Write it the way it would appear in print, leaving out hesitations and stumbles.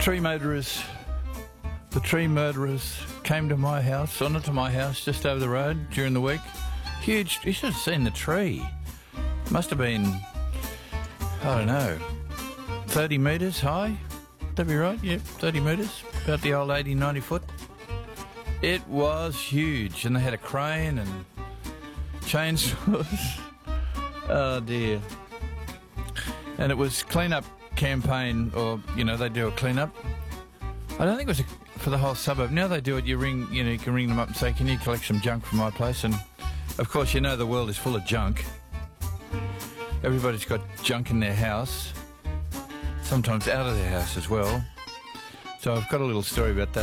The tree murderers came to my house, or not to my house, just over the road during the week. Huge, you should have seen the tree. Must have been, I don't know, 30 metres high. That'd be right, yeah, 30 metres, about the old 80, 90 foot. It was huge, and they had a crane and chainsaws. Oh dear. And it was clean-up campaign, or, you know, they do a clean-up. I don't think it was for the whole suburb. Now they do it, you can ring them up and say, can you collect some junk from my place? And, of course, you know the world is full of junk. Everybody's got junk in their house, sometimes out of their house as well. So I've got a little story about that.